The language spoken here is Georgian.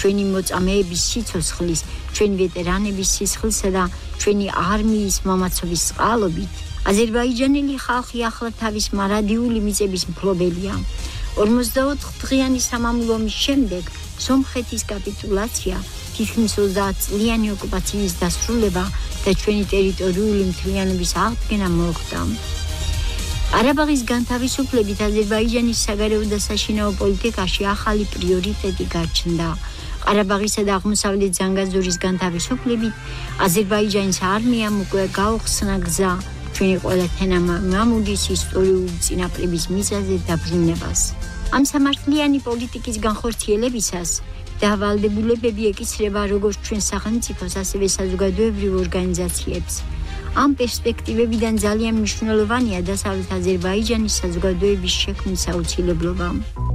ჩვენი მოწამეების სიცოცხლის, ჩვენი ვეტერანების სისხლისა და ჩვენი არმიის მომაცობის წყალობით, აზერბაიჯანელი ხალხი ახლა თავის მარადიული მიწების მფლობელია. 44 დღიანი სამამულო ომის შემდეგ სომხეთის კაპიტულაცია, თითქმის 30 წლიანი ოკუპაციის დასრულება და ჩვენი ტერიტორიული მთლიანობის აღდგენა მოხდა. ყარაბაღის განთავისუფლებით აზერბაიჯანის საგარეო და საშინაო პოლიტიკაში ახალი პრიორიტეტი გაჩნდა. ყარაბაღისა და აღმოსავლეთ ზანგაზურის განთავისუფლებით აზერბაიჯანის არმიამ უკვე გაუხსნა გზა ჩვენი ყველა თემამამულის ისტორიული წინაპრების მიზეზზე დაბრუნებას. ამ სამართლიანი პოლიტიკის განხორციელებისას დავალდებულებები ეკისრება როგორც ჩვენ სახელმწიფოს, ასევე საზოგადოებრივ ორგანიზაციებს. ამ პერსპექტივებიდან ძალიან მნიშვნელოვანია დასავლეთ აზერბაიჯანის საზოგადოების შექმნის აუცილებლობა.